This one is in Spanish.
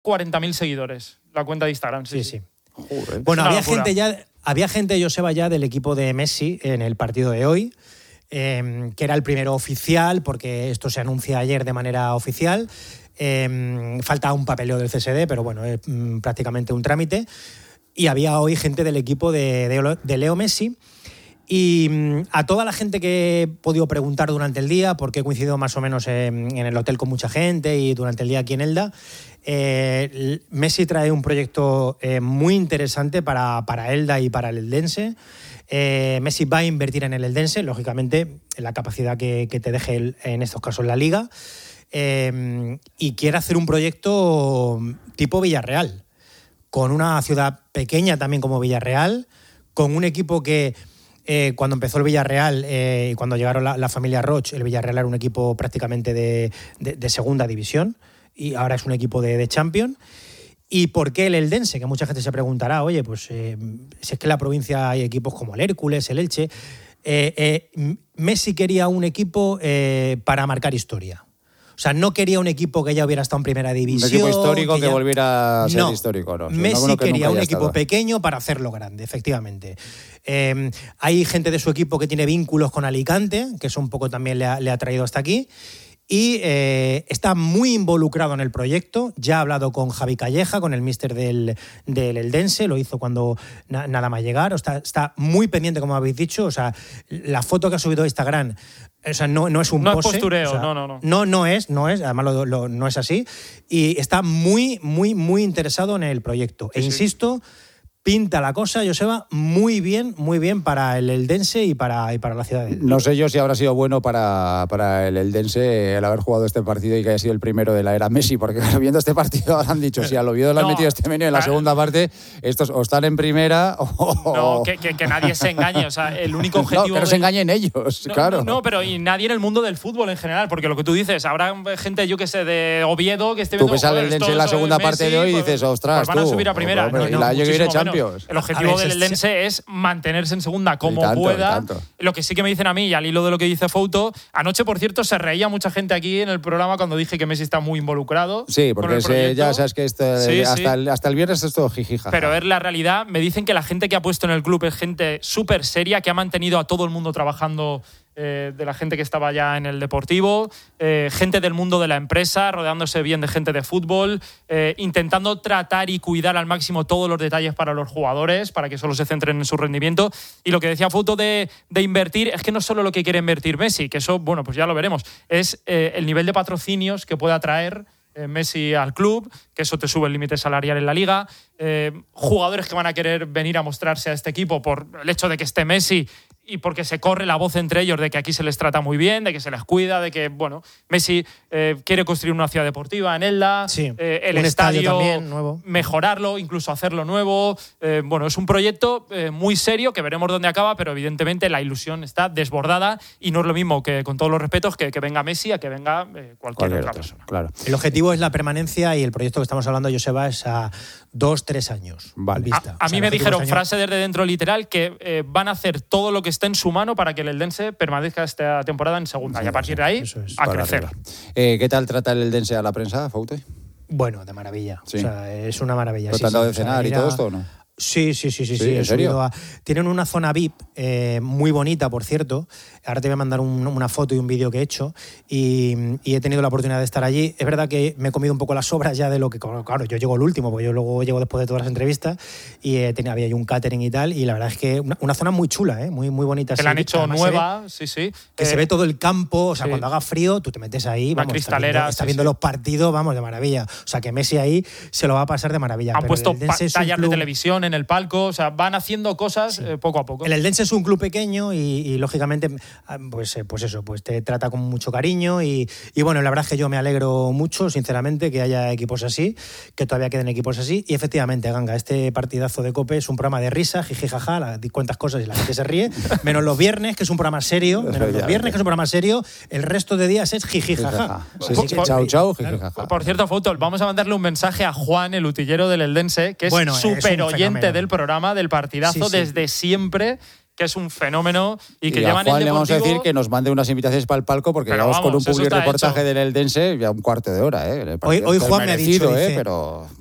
40.000 seguidores, la cuenta de Instagram. Sí. Joder. Bueno, había gente, Joseba, ya del equipo de Messi en el partido de hoy, que era el primero oficial, porque esto se anuncia ayer de manera oficial. Falta un papeleo del CSD, pero bueno, es prácticamente un trámite. Y había hoy gente del equipo de Leo Messi. Y a toda la gente que he podido preguntar durante el día, porque he coincidido más o menos en el hotel con mucha gente y durante el día aquí en Elda, Messi trae un proyecto muy interesante para Elda y para el eldense. Messi va a invertir en el eldense, lógicamente, en la capacidad que te deje en estos casos la Liga, y quiere hacer un proyecto tipo Villarreal, con una ciudad pequeña también como Villarreal, con un equipo que cuando empezó el Villarreal y cuando llegaron la familia Roch, el Villarreal era un equipo prácticamente de segunda división y ahora es un equipo de Champions. ¿Y por qué el eldense? Que mucha gente se preguntará, oye, pues si es que en la provincia hay equipos como el Hércules, el Elche. Messi quería un equipo para marcar historia. O sea, no quería un equipo que ya hubiera estado en primera división. Un equipo histórico que volviera a ser histórico. No, Messi quería un equipo pequeño para hacerlo grande, efectivamente. Hay gente de su equipo que tiene vínculos con Alicante, que eso un poco también le ha traído hasta aquí. Y está muy involucrado en el proyecto. Ya ha hablado con Javi Calleja, con el míster del eldense. Lo hizo cuando nada más llegar. Está muy pendiente, como habéis dicho. O sea, la foto que ha subido a Instagram, o sea, no es un pose. No es postureo, o sea, no. No es. Además, no es así. Y está muy, muy, muy interesado en el proyecto. Sí, insisto, pinta la cosa, Joseba, muy bien bien el eldense y para la ciudad de Elda. No sé yo si habrá sido bueno para el eldense el haber jugado este partido y que haya sido el primero de la era Messi, porque viendo este partido han dicho, si al Oviedo le han metido este menú en la segunda parte, estos o están en primera o... No, que nadie se engañe, o sea, el único objetivo... No, que no se engañen ellos, claro. No, pero y nadie en el mundo del fútbol en general, porque lo que tú dices, habrá gente, yo que sé, de Oviedo que esté viendo... Tú ves al eldense en la segunda parte de hoy y dices, ostras, pues van a subir a primera. Yo que iré Champions. El objetivo del eldense es mantenerse en segunda como pueda. Lo que sí que me dicen a mí, y al hilo de lo que dice Fouto, anoche, por cierto, se reía mucha gente aquí en el programa cuando dije que Messi está muy involucrado. Sí, porque ya sabes que hasta el viernes es todo jijija. Pero ver la realidad, me dicen que la gente que ha puesto en el club es gente súper seria, que ha mantenido a todo el mundo trabajando, de la gente que estaba ya en el Deportivo, gente del mundo de la empresa, rodeándose bien de gente de fútbol, intentando tratar y cuidar al máximo todos los detalles para los jugadores, para que solo se centren en su rendimiento. Y lo que decía Fouto de invertir, es que no solo lo que quiere invertir Messi, que eso, bueno, pues ya lo veremos, es el nivel de patrocinios que pueda traer Messi al club, que eso te sube el límite salarial en la Liga, jugadores que van a querer venir a mostrarse a este equipo por el hecho de que esté Messi y porque se corre la voz entre ellos de que aquí se les trata muy bien, de que se les cuida, de que, bueno, Messi quiere construir una ciudad deportiva en Elda, el estadio también nuevo, mejorarlo, incluso hacerlo nuevo. Bueno, es un proyecto muy serio que veremos dónde acaba, pero evidentemente la ilusión está desbordada y no es lo mismo, que con todos los respetos, que venga Messi a que venga cualquier otra persona. Claro. El objetivo es la permanencia y el proyecto que estamos hablando, Joseba, es a 2-3 años. Vale. A mí me dijeron, frase desde dentro literal, que van a hacer todo lo que esté en su mano para que el eldense permanezca esta temporada en segunda, y a partir de ahí a crecer. ¿Qué tal trata el eldense a la prensa, Foute? Bueno, de maravilla. Sí. O sea, es una maravilla. ¿Te han dado de cenar y todo esto o no? Sí. ¿En serio? Tienen una zona VIP muy bonita, por cierto. Ahora te voy a mandar una foto y un vídeo que he hecho y he tenido la oportunidad de estar allí. Es verdad que me he comido un poco las sobras ya de lo que... Claro, yo llego el último, porque yo luego llego después de todas las entrevistas y había ahí un catering y tal, y la verdad es que una zona muy chula, muy bonita. Que la han hecho nueva, sí. Que se ve todo el campo, o sea, cuando haga frío, tú te metes ahí, una cristalera, estás viendo los partidos, vamos, de maravilla. O sea, que Messi ahí se lo va a pasar de maravilla. Han puesto pantallas de televisión en el palco, o sea, van haciendo cosas poco a poco. El eldense es un club pequeño y lógicamente, pues te trata con mucho cariño y bueno, la verdad es que yo me alegro mucho, sinceramente, que haya equipos así, que todavía queden equipos así. Y efectivamente, Ganga, este partidazo de COPE es un programa de risa, jijijaja, cuentas cosas y la gente se ríe, menos los viernes, que es un programa serio, el resto de días es jijijaja. Chao, jijijaja. Por cierto, Fouto, vamos a mandarle un mensaje a Juan, el utillero del eldense, que es súper oyente del programa, del partidazo, desde siempre, que es un fenómeno y que y llevan a Juan el le vamos a Deportivo... decir que nos mande unas invitaciones para el palco porque Pero llevamos con un vamos, eso public está reportaje hecho. del Eldense ya un cuarto de hora. Hoy Juan me ha dicho, dice, pero